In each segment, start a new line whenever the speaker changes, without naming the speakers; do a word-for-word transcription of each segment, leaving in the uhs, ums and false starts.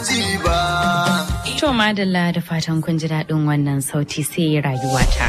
To madalla da fatan kun ji daɗin wannan sauti sai rayuwata.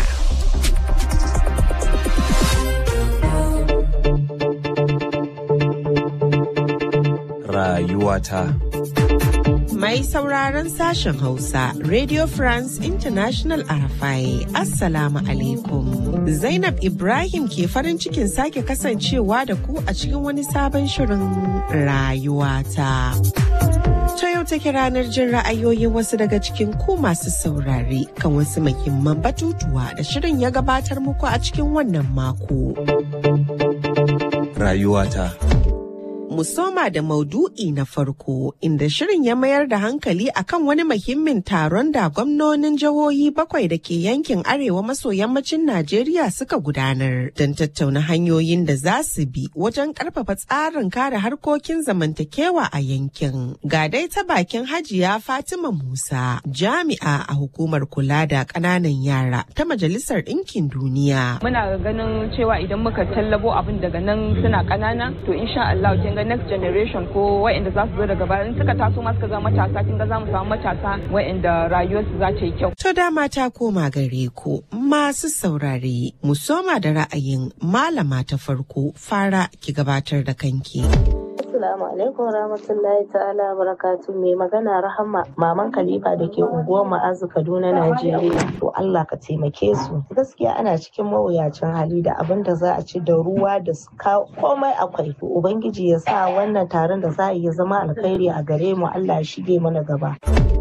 Rayuwata.
Mai sauraron sashen Hausa, Radio France International R F I, Assalamu alaikum. Zainab Ibrahim ke farin cikin sake kasancewa da ku a cikin wani sabon shirin Rayuwata. Ta yau take ranar jin ra'ayoyin wasu daga cikin ku masu saurare kan wasu muhimman batutuwa da shirin ya gabatar muku a cikin wannan mako.
Rayuwata.
Mu soma da maudu'i na farko inda shirin ya mayar da hankali akan wani muhimmin taron da gwamnonin jihohi bakwai da ke yankin arewa maso yammacin Najeriya suka gudanar don tattauna hanyoyin da za su bi wajen karfafa tsarin kare harkokin zamantakewa a yankin. Ga dai ta bakin Hajiya Fatima Musa, jami'a a hukumar kula da ƙananan yara ta Majalisar Ɗinkin Duniya.
Muna ganin cewa idan muka tallabo abin daga nan suna ƙanana to insha Allah kin ga next generation ko wa'anda za su zo daga baya in suka taso ma suka zama matasa kin ga za mu samu matasa wa'anda rayuwarsu za ta yi kyau.
To dama ta koma gare ku masu saurare mu soma da ra'ayin malama ta farko fara ki gabatar da kanki.
Assalamu alaikum rahmatullahi ta'ala barakatu mai magana Rahama maman Khalifa da ke unguwar Ma'azu Kaduna Najeriya. To Allah ka taimake su. Gaskiya ana cikin mawuyacin hali da abin da za a ci da ruwa da komai akwai. To Ubangiji ya sa wannan taron da za a yi zama alkhairi a gare mu, Allah ya shige mana gaba.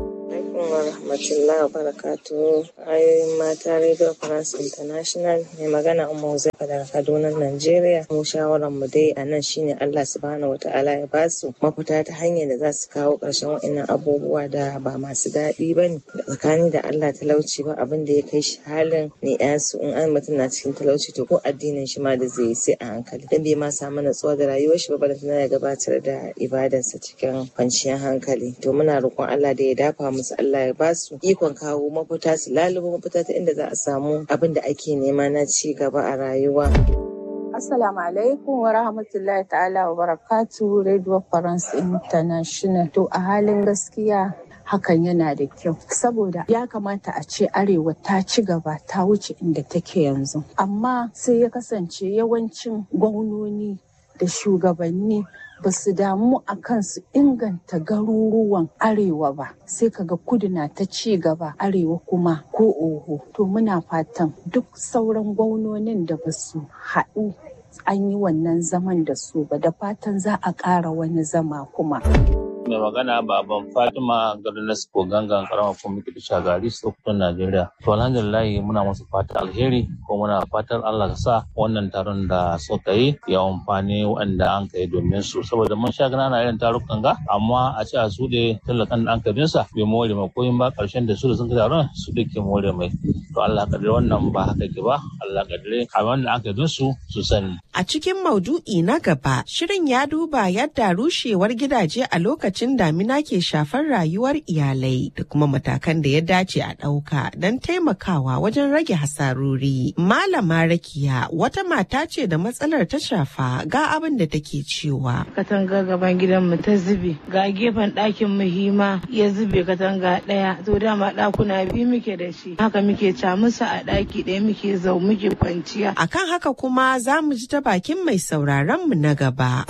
wa rahmatullahi wa barakatuhu. Ayoyin mata Radio France International mai magana Umma Huzaifa daga Kaduna Najeriya. Mu shawaran mu dai a nan shine Allah subhanahu wataala ya ba su mafita ta hanyar da za su kawo ƙarshen wa'annan abubuwa da ba masu daɗi bane. Tsakani da Allah talauci ba abin da ya kai shi halin ne yansu in an mutum na cikin talauci to ko addinin shi ma da zai yi sai a hankali. Dan bai ma samu natsuwa da rayuwar shi ba balantana ya gabatar da ibadarsa cikin kwanciyar hankali. To muna roƙon Allah da ya dafa musu, Allah ya ba su ikon kawo mafita, su lalubo mafita ta inda za a samu abin da ake nema na ci gaba a rayuwa.
Assalamu alaikum wa rahmatullahi ta'ala wa barakatuhu. Radio France International. To a halin gaskiya hakan yana da kyau saboda ya kamata a ce arewa ta ci gaba ta wuce inda take yanzu, amma sai ya kasance yawancin gwamnoni da shugabanni ba su damu a kan su inganta garuruwan arewa ba, sai kaga kudu na ta ci gaba arewa kuma ko oho. To muna fatan duk sauran gwamnonin da ba su haɗu an yi wannan zaman da su ba, da fatan za a ƙara wani zama kuma.
Mai magana baban Fatima garin Nasco gangan karamar kwamitin Shagari Sokoto Najeriya. To alhamdulillah muna musu fatan alheri ko muna fatan Allah ka sa wannan taron da suka yi ya amfani waɗanda an kai domin su, saboda mun sha gana na irin tarukan ga amma a ce a su da talakan da an kai sa bai more mai koyin ba, karshen da su da sun kai taron su da ke more mai. To Allah kadire wannan ba haka ke ba, Allah kadire a wanda an kai su su sani.
A cikin maudu'i na gaba, shirin ya duba yadda rushewar gidaje a lokacin damina ke shafar rayuwar iyalai da kuma matakan da ya dace a ɗauka don taimakawa wajen rage hasarori. Malama Rakiya wata mata ce da matsalar ta shafa, ga abin da take cewa.
Katanga gaban gidanmu ta zube, ga gefen ɗakin muhimma ya zube katanga ɗaya, to dama ɗakuna biyu muke da shi, haka muke camusa a ɗaki ɗaya muke zau muke kwanciya.
Akan haka kuma za mu ji ta bakin mai sauraron mu na gaba.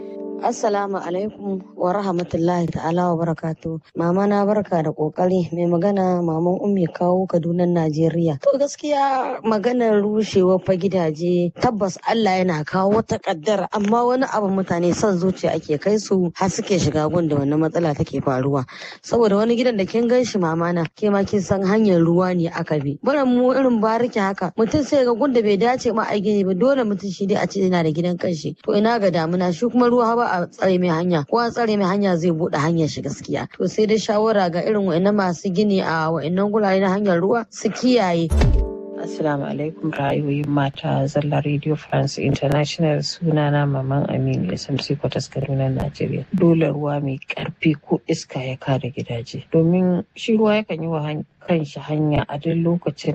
Assalamu alaikum wa rahmatullahi ta'ala wa barakatu. Mama na barka da kokari, mai magana maman Ummi Kawo Kaduna Najeriya. To gaskiya maganar rushewa fa gidaje tabbas Allah yana kawo wata kaddara, amma wani abu mutane son zuciya ake kai su har suke shiga gun da wannan matsala take faruwa. Saboda wani gidan da kin gan shi mama na ke ma kin san hanyar ruwa ne aka bi. Baran mu irin bariki haka mutum sai ga gun da bai dace ma a gini ba, dole mutum shi dai a ce yana da gidan kanshi. To ina ga damuna shi kuma ruwa ba a tsare mai hanya, ko an tsare mai hanya zai bude hanyar shi gaskiya. To sai dai shawara ga irin wa'annan masu gini a wa'annan gurare na hanyar ruwa su kiyaye.
Assalamu alaikum, ra'ayoyin mata zalla Radio France International. Sunana Maman Aminu S M C Kwatas Kaduna Najeriya. Dole ruwa mai karfi ko iska ya kare gidaje, domin shi ruwa yakan yi wa kan shi hanya a duk lokacin da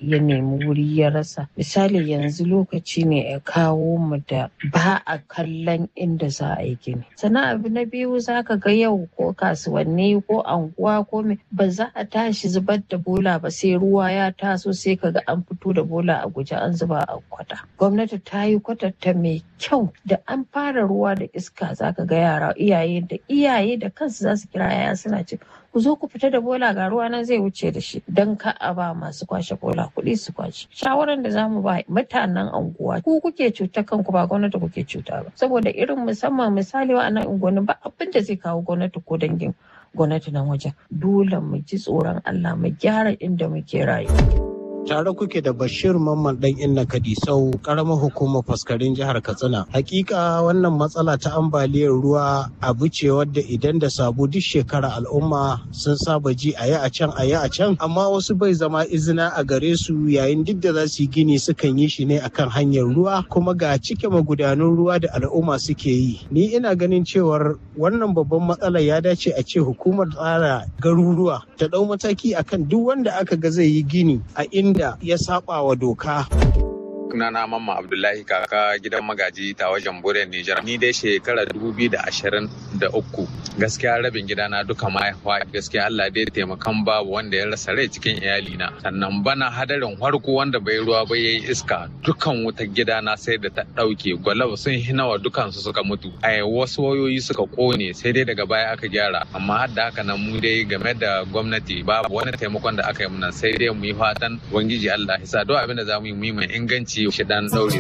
ya nemi wuri ya rasa. Misali yanzu lokaci ne ya kawo mu da ba a kallon inda za a yi gini. Sannan abu na biyu za ka ga yau ko kasuwanni ko anguwa ko me ba za a tashi zubar da bola ba sai ruwa ya taso sai ka ga an fito da bola a guje an zuba a kwata. Gwamnati ta yi kwatanta mai kyau da an fara ruwa da iska za ka ga yara iyaye da iyaye da kansu za su kira yaya suna ce ku zo ku fita da bola ga ruwa nan zai wuce da shi don ka a ba masu kwashe bola kuɗi su kwashe. Shawaran da zamu ba mutanen anguwa ku kuke cuta kanku ba gwamnati kuke cuta ba saboda irin musamman misali wa'annan unguwanni ba abin da zai kawo gwamnati ko dangin gwamnati nan wajen dole mu ji tsoron Allah mu gyara inda muke rayuwa.
Tare kuke da Bashir Mamman dan Inna Kadisau karamar hukumar faskarin jihar Katsina. Hakika wannan matsala ta ambaliyar ruwa abu ce wadda idan da sabo duk shekara al'umma sun saba ji a yi a can a yi a can amma wasu bai zama izina a gare su yayin duk da za su yi gini sukan yi shi ne akan hanyar ruwa kuma ga cike magudanun ruwa da al'umma suke yi. Ni ina ganin cewar wannan babban matsala ya dace a ce hukumar tsara garuruwa ta dau mataki akan duk wanda aka ga zai yi gini a inda da ya saba wa doka.
Sunana Mamma Abdullahi kaka gidan magaji ta wajen Buren Nijar. Ni dai shekara dubu biyu da ashirin da uku. Gaskiya rabin gidana duka mahaifa gaskiya Allah dai taimakan babu wanda ya rasa rai cikin iyalina. Sannan bana hadarin harko wanda bai ruwa ba yayi iska dukan wutar gidana sai da ta dauke gwalab sun hinawa dukan su suka mutu. Ai wasu wayoyi suka kone sai dai daga baya aka gyara amma har da haka nan mu dai game da gwamnati babu wani taimakon da aka yi mana sai dai mu yi fatan ubangiji Allah ya sa duk abin da zamu yi mu yi mai inganci shi dan daure.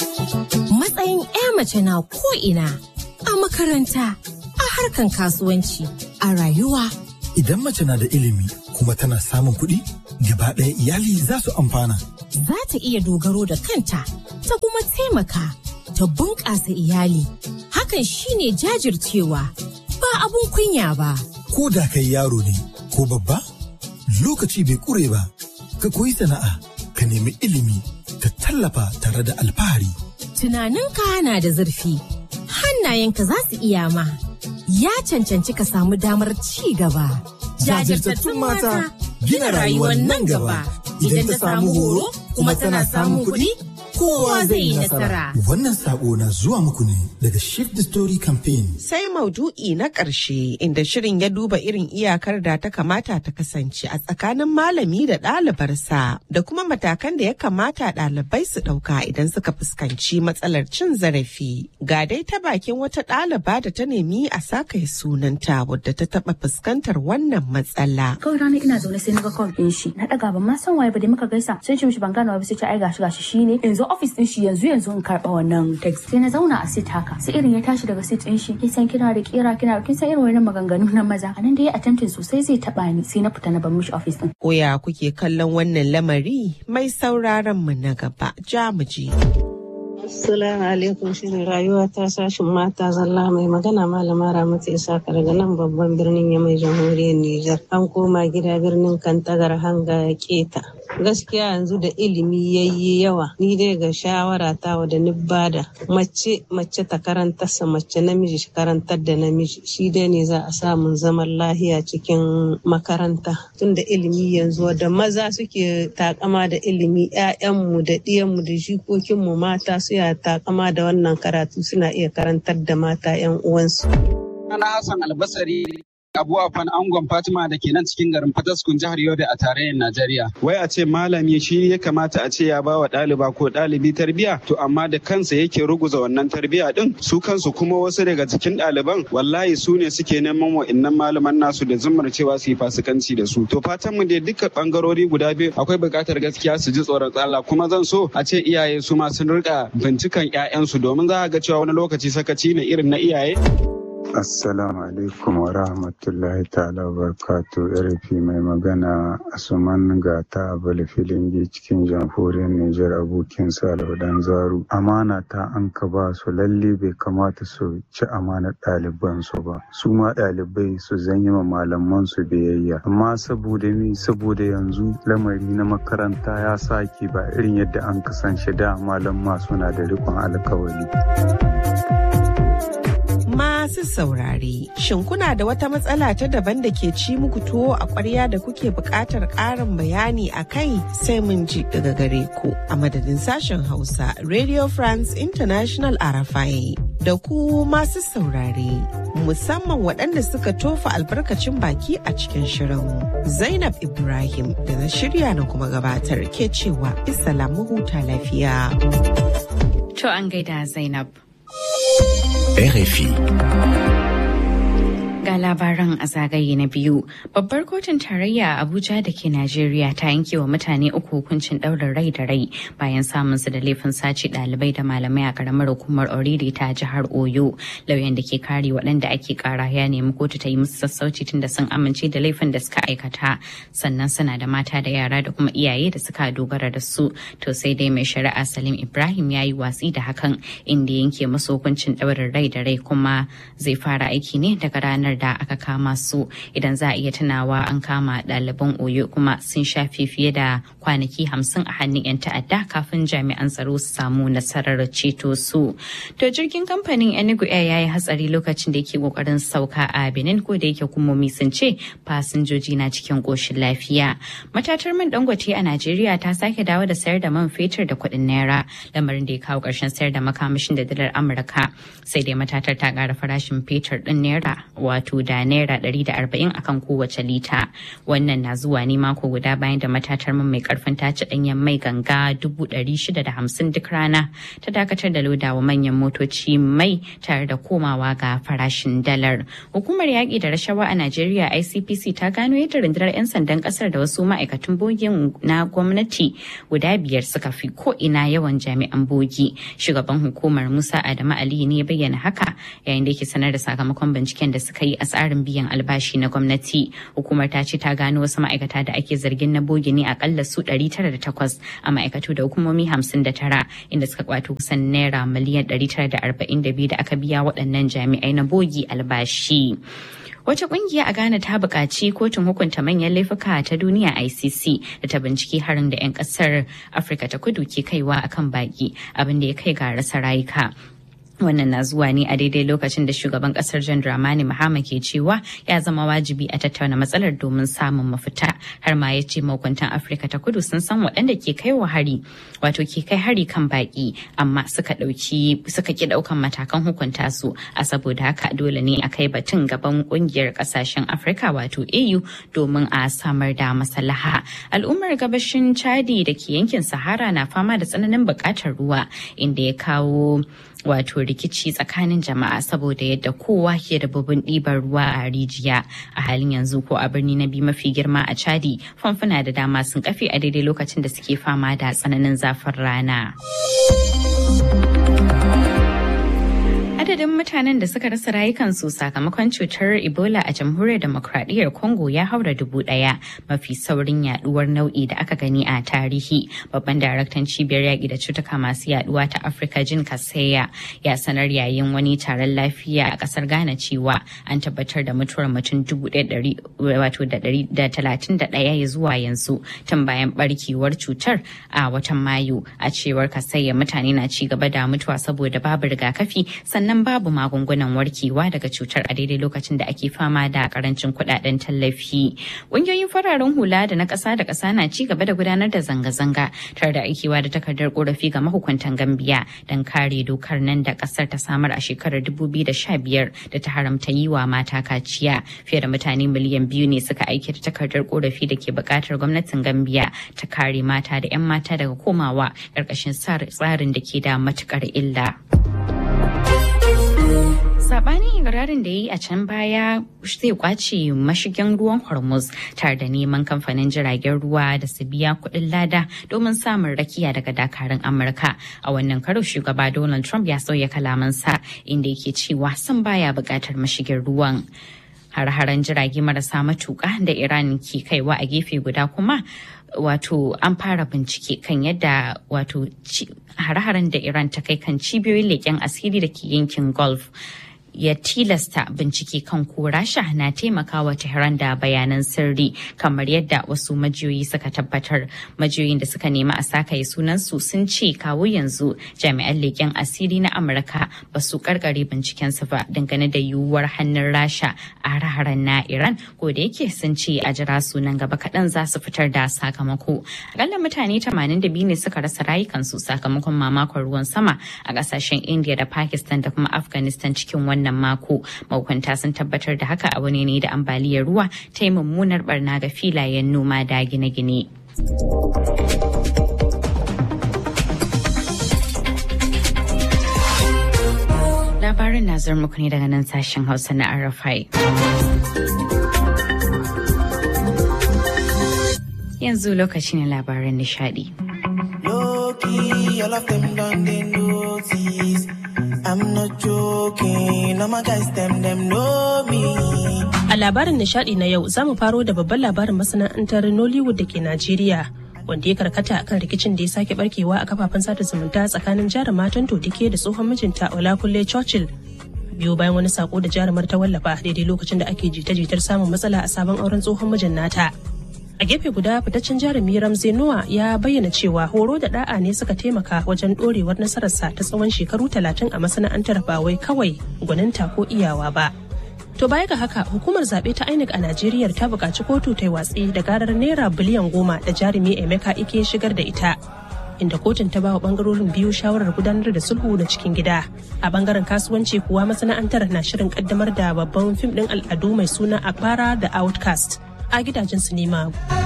Matsayin 'ya mace na ko'ina a makaranta, a harkan kasuwanci, a rayuwa.
Idan mace na da ilimi kuma tana samun kuɗi, gaba ɗaya iyali za su amfana.
Za ta iya dogaro da kanta, ta kuma taimaka, ta bunƙasa iyali. Hakan shine jajircewa, ba abun kunya ba.
Ko da kai yaro ne, ko babba, lokaci bai ƙure ba, ka koyi sana'a, ka nemi ilimi, ka tallafa tare da alfahari.
Tunaninka na da zurfi, hannayenka za su iya ma. Ya cancanci ka samu damar ci gaba.
Jajirtattun mata gina rayuwar nan gaba. Idan ta samu horo kuma tana samun kuɗi, kowa zai yi nasara. Wannan sako na zuwa muku ne daga Shift the Story Campaign.
Sai maudu'i na ƙarshe inda shirin ya duba irin iyakar da ta kamata ta kasance a tsakanin malami da ɗalibarsa da kuma matakan da ya kamata ɗalibai su ɗauka idan suka fuskanci matsalar cin zarafi. Ga dai ta bakin wata ɗaliba da ta nemi a saka sunanta wadda ta taɓa fuskantar wannan matsala.
Kawai rana ina zaune sai na ga call ɗin shi. Na ɗaga ban ma san waye ba dai muka gaisa. Sai ce mishi ban gane wa ba sai ce ai gashi gashi shine. Yanzu office din shi yanzu yanzu in karba wannan text sai na zauna a sit haka sai irin ya tashi daga sit din shi kin san kina da kira kina kin san irin wannan maganganu na maza anan da ya attempting sosai zai taba ni sai na fita na bar mishi office din.
Koya kuke kallon wannan lamari mai sauraron mu na gaba jamuji.
Assalamu alaikum shirin rayuwa ta sashin mata zalla mai magana malama Ramatu Isaka daga nan babban birnin Yamai jamhuriyar Nijar. An koma gida birnin Kantagar hanga ya keta. Gaskiya yanzu da ilimi yayi yawa ni dai ga shawara ta wa da nibbada mace mace ta karantarsa mace namiji shi karantar da namiji shi dai ne za a samu zaman lahiya cikin makaranta tunda ilimi yanzu da maza suke takama da ilimi ƴaƴanmu da ɗiyanmu da jikokinmu mata su ya takama da wannan karatu suna iya karantar da mata ƴan uwansu.
Ana Hassan Albasari Abu Afan Angon Fatima da ke nan cikin garin Fataskun jihar Yobe a tarayyar Najeriya. Wai a ce malami shi ya kamata a ce ya ba wa ɗaliba ko ɗalibi tarbiya to amma da kansa yake ruguza wannan tarbiya din su kansu kuma wasu daga cikin ɗaliban wallahi su ne suke neman wa'innan malaman nasu da zummar cewa su yi fasikanci da su. To fatan mu dai duka bangarori guda biyu akwai buƙatar gaskiya su ji tsoron Allah kuma zan so a ce iyaye su ma sun rika bincikan 'ya'yansu domin za a ga cewa wani lokaci sakaci ne irin na iyaye.
Assalamu alaikum wa rahmatullahi ta'ala wa barakatuh. R F mai magana Asuman Gata Abel Filingi cikin jamhuriyar Nijar abokin Salihu Dan Zaru. Amana ta an ka ba su lalle bai kamata su ci amanar ɗaliban su ba. Su ma ɗalibai su zanyi ma malaman su biyayya. Amma saboda mi saboda yanzu lamari na makaranta ya sake ba irin yadda an kasance da malamma suna da riƙon alkawari.
Masu saurare, shin kuna da wata matsala ta daban da ke ci muku tuwo a ƙwarya da kuke buƙatar ƙarin bayani a kai sai mun ji daga gare ku a madadin sashen Hausa Radio France International Arafai da ku masu saurare musamman waɗanda suka tofa albarkacin baki a cikin shirin. Zainab Ibrahim da na shirya na kuma gabatar ke cewa isalamu huta lafiya.
To an gaida Zainab.
R F I.
Ga labaran a zagaye na biyu, babbar kotun tarayya Abuja da ke Najeriya ta yanke wa mutane uku hukuncin ɗaurin rai da rai bayan samun su da laifin sace ɗalibai da malamai a karamar hukumar Oriri ta jihar Oyo. Lauyan da ke kare waɗanda ake kara ya nemi kotu ta yi musu sassauci tunda sun amince da laifin da suka aikata, sannan suna da mata da yara da kuma iyaye da suka dogara da su. To sai dai mai shari'a Salim Ibrahim ya yi watsi da hakan, inda yanke musu hukuncin ɗaurin rai da rai kuma zai fara aiki ne daga ranar da aka kama su. Idan za a iya tunawa an kama ɗaliban Oyo kuma sun shafe fiye da kwanaki hamsin a hannun 'yan ta'adda kafin jami'an tsaro su samu nasarar ceto su. To jirgin kamfanin Enugu Air ya yi hatsari lokacin da yake kokarin sauka a Benin, ko da yake hukumomi sun ce fasinjoji na cikin koshin lafiya. Matatar man Dangote a Najeriya ta sake dawo da sayar da man fetur da kuɗin naira, lamarin da ya kawo ƙarshen sayar da makamashin da dalar Amurka. Sai dai matatar ta ƙara farashin fetur ɗin naira wato da naira ɗari da arba'in akan kowace lita. Wannan na zuwa ne mako guda bayan da matatar man mai karfin tace ɗanyen mai ganga dubu ɗari shida da hamsin duk rana ta dakatar da lodawa manyan motoci mai tare da komawa ga farashin dalar. Hukumar yaƙi da rashawa a Najeriya I C P C ta gano yadda rundunar 'yan sandan ƙasar da wasu ma'aikatan bogin na gwamnati guda biyar suka fi ko ina yawan jami'an bogi. Shugaban hukumar Musa Adamu Ali ne ya bayyana haka yayin da yake sanar da sakamakon binciken da suka yi a tsarin biyan albashi na gwamnati. Hukumar ta ce ta gano wasu ma'aikata da ake zargin na bogi ne akalla su ɗari tara da takwas a ma'aikatu da hukumomi hamsin da tara, inda suka kwato kusan naira miliyan ɗari tara da arba'in da biyu da aka biya waɗannan jami'ai na bogi albashi. Wata kungiya a Ghana ta buƙaci kotun hukunta manyan laifuka ta duniya I C C da ta binciki harin da 'yan ƙasar Afirka ta Kudu ke kaiwa akan baki, abin da ya kai ga rasa rayuka. Wannan na zuwa ne a daidai lokacin da shugaban kasar John Dramani Mahama ke cewa ya zama wajibi a tattauna matsalar domin samun mafita. Har ma ya ce mahukuntan Afirka ta Kudu sun san waɗanda ke kai wa hari, wato ke kai hari kan baki, amma suka ɗauki suka ki ɗaukan matakan hukunta su. A saboda haka dole ne a kai batun gaban ƙungiyar ƙasashen Afirka wato A U domin a samar da maslaha. Al'ummar gabashin Chadi da ke yankin Sahara na fama da tsananin buƙatar ruwa, inda ya kawo wato rikici tsakanin jama'a saboda yadda kowa ke da babban ɗibar ruwa a rijiya. A halin yanzu ko a birni na biyu mafi girma a Chadi, famfuna da dama sun kafe a daidai lokacin da suke fama da tsananin zafin rana. Adadin mutanen da suka rasa rayukansu sakamakon cutar Ebola a jamhuriyar demokradiyyar Congo ya haura dubu ɗaya, mafi saurin yaduwar nau'i da aka gani a tarihi. Babban daraktan cibiyar yaƙi da cutuka masu yaduwa ta Afirka Jin Kaseya ya sanar yayin wani taron lafiya a ƙasar Ghana cewa an tabbatar da mutuwar mutum dubu ɗaya wato da ɗari da talatin da ɗaya zuwa yanzu tun bayan barkewar cutar a watan Mayu. A cewar Kaseya, mutane na ci gaba da mutuwa saboda babu rigakafi, sannan nan babu magungunan warkewa daga cutar a daidai lokacin da ake fama da karancin kudaden tallafi. Ƙungiyoyin fararen hula da na ƙasa da ƙasa na ci gaba da gudanar da zanga-zanga tare da aikewa da takardar korafi ga mahukuntan Gambiya don kare dokar nan da ƙasar ta samar a shekarar dubu biyu da sha biyar da ta haramta yi wa mata kaciya. Fiye da mutane miliyan biyu ne suka aike da takardar korafi da ke buƙatar gwamnatin Gambiya ta kare mata da 'yan mata daga komawa ƙarƙashin tsarin da ke da matuƙar illa. Sabanin ikirarin da ya yi a can baya zai kwace mashigin ruwan Hormuz tare da neman kamfanin jiragen ruwa da su biya kuɗin lada domin samun rakiya daga dakarun Amurka. A wannan karo shugaba Donald Trump ya sauya kalamansa inda yake cewa san baya buƙatar mashigin ruwan. Har-haren jirage marasa matuƙa da Iran ke kaiwa a gefe guda kuma wato an fara bincike kan yadda wato har-haren da Iran ta kai kan cibiyoyin leƙen asiri da ke yankin Gulf ya tilasta bincike kan ko Rasha na taimakawa Tehran da bayanan sirri kamar yadda wasu majiyoyi suka tabbatar. Majiyoyin da suka nemi a sakaye sunansu sun ce kawo yanzu jami'an leƙen asiri na Amurka ba su karkare bincikensu ba dangane da yiwuwar hannun Rasha a hare-haren na Iran, ko da yake sun ce a jira sunan gaba kaɗan za su fitar da sakamako. Akalla mutane tamanin da biyu ne suka rasa rayukansu sakamakon mamakon ruwan sama a ƙasashen India da Pakistan da kuma Afghanistan cikin wannan wannan mako. Mahukunta sun tabbatar da haka a wani ne da ambaliyar ruwa ta yi mummunar barna ga filayen noma da gine-gine. Labarin na zuwa muku ne daga nan sashen Hausa na R F I. Yanzu lokaci ne labaran nishadi. Loki, all of them done they notice. I'm not joking, all my guys them them know me.
A labarin nishadi na yau zamu faro da babban labarin masana'antar Nollywood da ke Najeriya, wanda ya karkata akan rikicin da ya sake barkewa a kafafen sada zumunta tsakanin jarumar Tonto Dike da tsohon mijinta Olakunle Churchill. Biyo bayan wani sako da jarumar ta wallafa daidai lokacin da ake jita-jitar samun matsala a sabon auren tsohon mijin nata. A gefe guda fitaccen jarumi Ramsey Noah ya bayyana cewa horo da da'a ne suka taimaka wajen dorewar nasararsa ta tsawon shekaru talatin a masana'antar ba wai kawai gwaninta ko iyawa ba. To baya ga haka hukumar zaɓe ta I N E C a Najeriya ta buƙaci kotu ta yi watsi da garar naira biliyan goma da jarumi Emeka Ike shigar da ita. Inda kotun ta ba wa bangarorin biyu shawarar gudanar da sulhu da cikin gida. A bangaren kasuwanci kuwa masana'antar na shirin kaddamar da babban fim ɗin al'adu mai suna Akbara da Outcast a gidajen sinima.